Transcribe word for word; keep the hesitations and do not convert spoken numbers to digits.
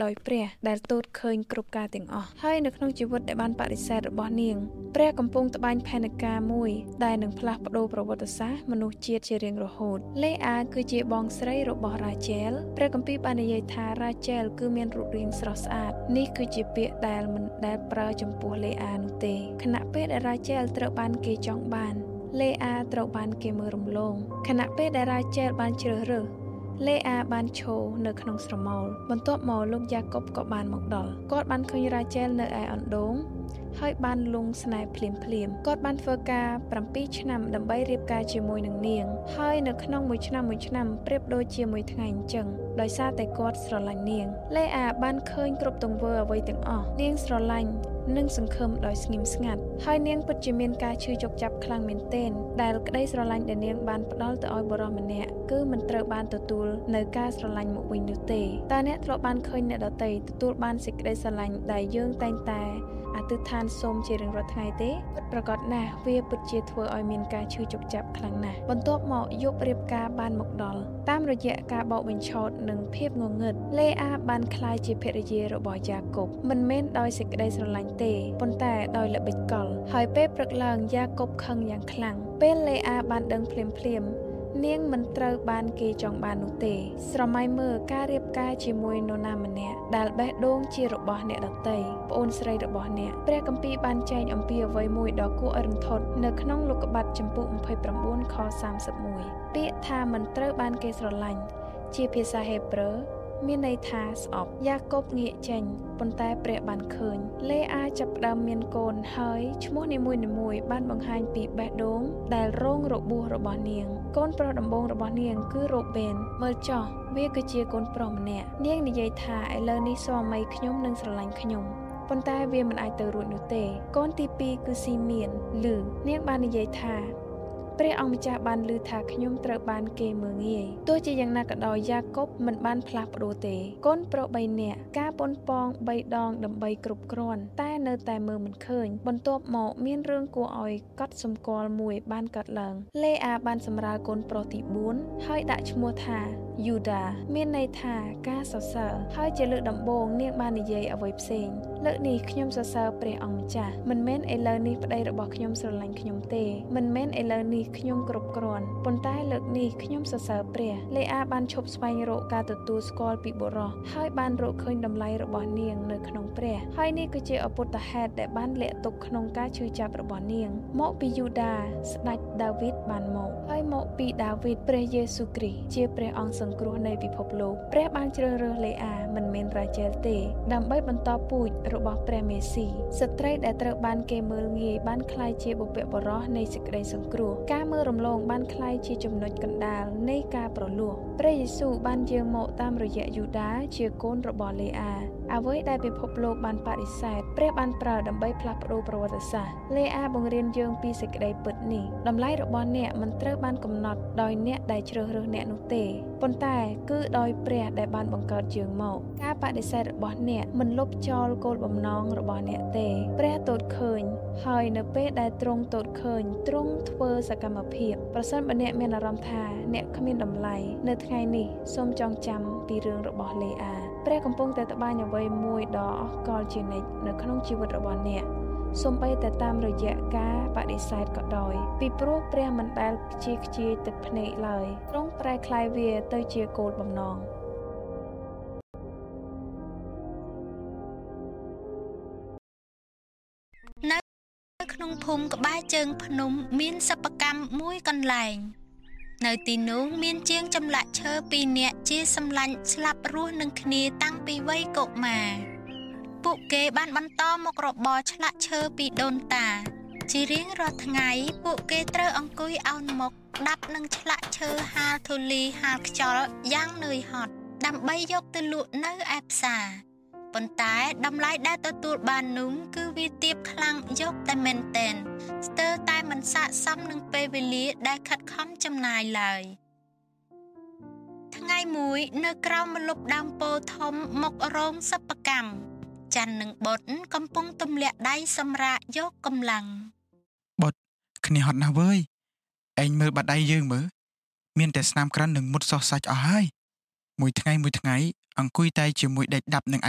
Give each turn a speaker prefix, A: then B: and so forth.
A: ដោយព្រះដែលទូតឃើញគ្រប់ការទាំងអស់ហើយនៅក្នុងជីវិតដែលបានបដិសេធរបស់នាងព្រះកំពុងត្បាញផែនការមួយដែលនឹងផ្លាស់ប្ដូរប្រវត្តិសាស្ត្រមនុស្សជាតិជារៀងរហូតលេអាគឺជាបងស្រីរបស់រ៉ាជែលព្រះគម្ពីរបាននិយាយថារ៉ាជែលគឺមានរូបរាងស្រស់ស្អាតនេះគឺជាពាក្យដែលមិនដែលប្រើចំពោះលេអានោះទេខណៈពេលដែលរ៉ាជែលត្រូវបានគេចង់បានលេអាត្រូវបានគេមើលរំលងខណៈពេលដែលរ៉ាជែលបានជ្រើសរើសលេអាបានឈរនៅក្នុងស្រមោលបន្ទាប់មកលោកយ៉ាកុបក៏បានមកដល់គាត់បានឃើញរ៉ាជែលនៅឯអណ្ដូងហើយបានលង់ស្នេហ៍ភ្លាមភ្លាមគាត់បានធ្វើការ7ឆ្នាំដើម្បីរៀបការជាមួយនឹងនាងហើយនៅក្នុងមួយឆ្នាំមួយឆ្នាំប្រៀបដូចជាមួយថ្ងៃអញ្ចឹងដោយសារតែគាត់ស្រឡាញ់នាងលេអាបានឃើញគ្រប់ទង្វើអ្វីទាំងអស់នាងស្រឡាញ់និងសង្ឃឹមដោយស្ងៀមស្ងាត់ហើយនាងពិតជាមានការឈឺជោគចាប់ខ្លាំងមែនទែនដែលក្តីស្រឡាញ់ដែលនាងបានផ្ដល់ទៅឲ្យបុរសម្នាក់គឺមិនត្រូវបានទទួលនៅការស្រឡាញ់មកវិញនោះទេតើអ្នកធ្លាប់បានឃើញអ្នកដទៃទទួលបានសេចក្តីស្រឡាញ់ដែលយើងតែងតែអធិដ្ឋានសូមជារៀងរាល់ថ្ងៃទេពិតប្រាកដណាស់វាពិតជាធ្វើឲ្យមានការឈឺជោគចាប់ខ្លាំងណាស់បន្ទាប់មកយប់រៀបការបានមកដល់តាមរយៈការបោកបញ្ឆោតនិងភាពងងឹតលេអាបានក្លាយជាភរិយារបស់យ៉ាកុបមិនមែនដោយសេចក្តីស្រឡាញ់ទេប៉ុន្តែដោយល្បិចកលហើយពេលព្រឹកឡើងយ៉ាកុបខឹងយ៉ាងខ្លាំងពេលលេអាបានដឹងភ្លាមភ្លាមនាងមិនត្រូវបានគេចង់បាននោះទេស្រមៃមើលការរៀបការជាមួយនរណាម្នាក់ដែលបេះដូងជារបស់អ្នកដទៃប្អូនស្រីរបស់អ្នកព្រះគម្ពីរបានចែងអំពីអ្វីមួយដ៏គួរឲ្យរន្ធត់នៅក្នុងលោកុបាទចំពុកម្ភៃប្រាំបួនខសាមសិបមួយពាក្យថាមិនត្រូវបានគេស្រឡាញ់ជាភាសាហេប្រឺមានន័យថាស្អប់យ៉ាកុបងាកចេញប៉ុន្តែព្រះបានឃើញលេអាចាប់ផ្ដើមមានកូនហើយឈ្មោះនីមួយៗបានបង្ហាញពីបេះដូងដែលរងរបួសរបស់នាងកូនប្រុសដំបូងរបស់នាងគឺរ៉ូបេនមើលចោះវាគឺជាកូនប្រុសម្នាក់នាងនិយាយថាឥឡូវនេះស្វាមីខ្ញុំនឹងស្រឡាញ់ខ្ញុំប៉ុន្តែវាមិនអាចទៅរួចនោះទេកូនទីពីរគឺស៊ីមៀនលឺនាងបាននិយាយថាព្រះអង្គម្ចាស់បានឮថាខ្ញុំត្រូវបានគេមើលងាយទោះជាយ៉ាងណាក៏ដោយយ៉ាកុបមិនបានផ្លាស់ប្ដូរទេកូនប្រុសបីនាក់ការប៉ុនប៉ងបីដងដើម្បីគ្រប់គ្រាន់តែនៅតែមើលមិនឃើញបន្ទាប់មកមានរឿងគួរឲ្យកត់សម្គាល់មួយបានកើតឡើងលេអាបានសម្រាលកូនប្រុសទីបួនហើយដាក់ឈ្មោះថាយូដាមានន័យថាការសរសើរហើយជាលើកដំបូងនាងបាននិយាយអ្វីផ្សេងលើកនេះខ្ញុំសរសើរព្រះអង្គម្ចាស់មិនមែនឥឡូវនេះប្តីរបស់ខ្ញុំស្រឡាញ់ខ្ញុំទេមិនមែនឥឡូវនេះខ្ញុំគ្រប់គ្រាន់ប៉ុន្តែលើកនេះខ្ញុំសរសើរព្រះលេអាបានឈប់ស្វែងរកការទទួលស្គាល់ពីបុរសហើយបានរកឃើញតម្លៃរបស់នាងនៅក្នុងព្រះហើយនេះគឺជាអពុទ្ធហេតុដែលបានលាក់ទុកក្នុងការឈឺចាប់របស់នាងមកពីយូដាស្ដេចដាវីតបានមកហើយមកពីដាវីតព្រះយេស៊ូវគ្រីស្ទជាព្រះអង្គសង្គ្រោះនៃពិភពលោកព្រះបានជ្រើសរើសលេអាមិនមែនរ៉ាជែលទេដើម្បីបន្តពូជរបស់ព្រះមេស៊ីស្ត្រីដែលត្រូវបានគេមើលងាយបានក្លាយជាបុព្វបុរសនៃសេចក្តីសង្គ្រោះការមើលរំលងបានក្លាយជាចំណុចកណ្ដាលនៃការប្រលោះព្រះយេស៊ូវបានយាងមកតាមរយៈយូដាជាកូនរបស់លេអាអ្វីដែលពិភពលោកបានបដិសេធព្រះបានប្រើដើម្បីផ្លាស់ប្ដូរប្រវត្តិសាស្ត្រលេអាបង្រៀនយើងពីសេចក្តីពិតនេះតម្លៃរបស់អ្នកមិនត្រូវបានកំណត់ដោយអ្នកដែលជ្រើសរើសអ្នកនោះទេប៉ុន្តែគឺដោយព្រះដែលបានបង្កើតយើងមកការបដិសេធរបស់អ្នកមិនលុបចោលគោលបំណងរបស់អ្នកទេព្រះទតឃើញហើយនៅពេលដែលទ្រង់ទតឃើញទ្រង់ធ្វើសកម្មភាពប្រសិនបើអ្នកមានអារម្មណ៍ថាអ្នកគ្មានតម្លៃនៅថ្ងៃនេះសូមចងចាំពីរឿងរបស់លេអាព្រះកំពុងតែត្បាញអ្វីមួយដ៏អស្ចារ្យជានិច្ចនៅក្នុងជីវិតរបស់អ្នកសូម្បីតែតាមរយៈការបដិសេធក៏ដោយពីព្រោះព្រះមិនដែលខ្ជិះខ្ជាយទឹកភ្នែកឡើយទ្រង់ប្រែក្លាយវាទៅជាគោលបំណង
B: នៅក្នុងភូមិក្បែរជើងភ្នំមានសិប្បកម្មមួយកន្លែងនៅទីនោះមានជាងចម្លាក់ឈើពីរនាក់ជាសម្លាញ់ស្លាប់រស់នឹងគ្នាតាំងពីវ័យកុមារពួកគេបានបន្តមុខរបរឆ្លាក់ឈើពីដូនតាជារៀងរាល់ថ្ងៃពួកគេត្រូវអង្គុយអោនមុខដាប់នឹងឆ្លាក់ឈើហាលធូលីហាលខ្យល់យ៉ាងនឿយហត់ដើម្បីយកទៅលក់នៅឯផ្សារប៉ុន្តែតម្លៃដែលទទួលបាននោះគឺវាទាបខ្លាំងយកតែមែនតែនស្ទើរតែមិនស័ក្តិសមនឹងពេលវេលាដែលខិតខំចំណាយឡើយថ្ងៃមួយនៅក្រោមម្លប់ដើមពោធិ៍ធំមុខរោងសិប្បកម្មច័ន្ទនិងបុត្រកំពុងទម្លាក់ដៃសម្រាកយកកម្លាំង
C: បុត្រគ្នាហត់ណាស់វើយឯងមើលបាត់ដៃយើងមើលមានតែស្នាមក្រាន់និងមុតសោះសាច់អស់ហើយមួយថ្ងៃមួយថ្ងៃអង្គុយតែជាមួយដេកដាប់នឹង